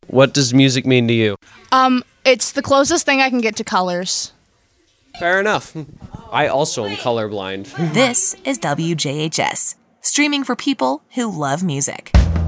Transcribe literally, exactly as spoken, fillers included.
What does music mean to you? Um, it's the closest thing I can get to colors. Fair enough. I also am colorblind. This is W J H S, streaming for people who love music.